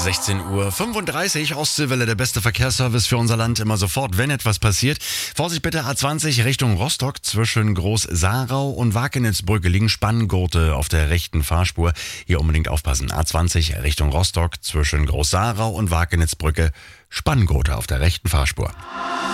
16:35 Uhr, Ostseewelle, der beste Verkehrsservice für unser Land, immer sofort, wenn etwas passiert. Vorsicht bitte, A20 Richtung Rostock, zwischen Groß-Sarau und Wakenitzbrücke liegen Spanngurte auf der rechten Fahrspur. Hier unbedingt aufpassen, A20 Richtung Rostock, zwischen Groß-Sarau und Wakenitzbrücke, Spanngurte auf der rechten Fahrspur.